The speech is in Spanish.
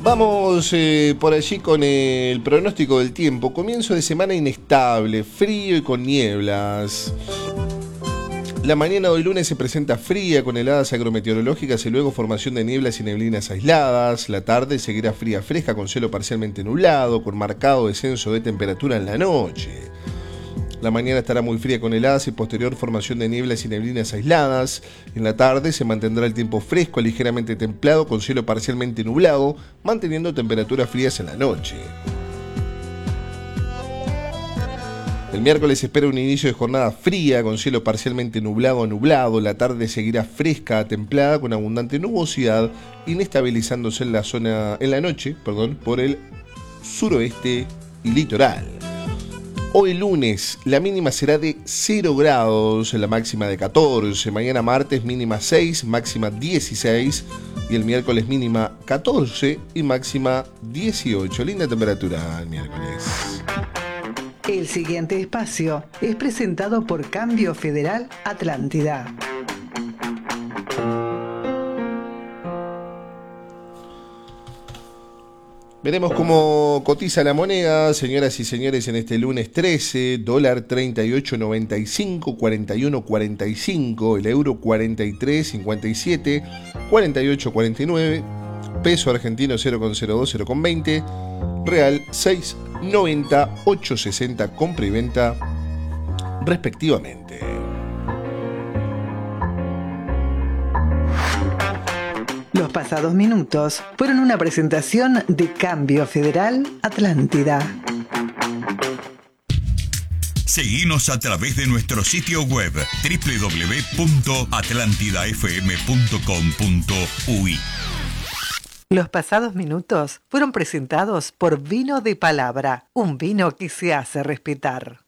Vamos por allí con el pronóstico del tiempo. Comienzo de semana inestable, frío y con nieblas. La mañana de hoy lunes se presenta fría con heladas agrometeorológicas y luego formación de nieblas y neblinas aisladas. La tarde seguirá fría fresca con cielo parcialmente nublado, con marcado descenso de temperatura en la noche. La mañana estará muy fría con heladas y posterior formación de nieblas y neblinas aisladas. En la tarde se mantendrá el tiempo fresco, ligeramente templado, con cielo parcialmente nublado, manteniendo temperaturas frías en la noche. El miércoles se espera un inicio de jornada fría, con cielo parcialmente nublado a nublado. La tarde seguirá fresca a templada, con abundante nubosidad, inestabilizándose en la noche, por el suroeste y litoral. Hoy lunes, la mínima será de 0 grados, la máxima de 14. Mañana martes, mínima 6, máxima 16. Y el miércoles, mínima 14 y máxima 18. Linda temperatura el miércoles. El siguiente espacio es presentado por Cambio Federal Atlántida. Veremos cómo cotiza la moneda, señoras y señores, en este lunes 13, dólar 38.95, 41.45, el euro 43.57, 48.49, peso argentino 0,02, 0,20, real 6.90, 8.60 compra y venta respectivamente. Los pasados minutos fueron una presentación de Cambio Federal Atlántida. Seguinos a través de nuestro sitio web www.atlantidafm.com.uy. Los pasados minutos fueron presentados por Vino de Palabra, un vino que se hace respetar.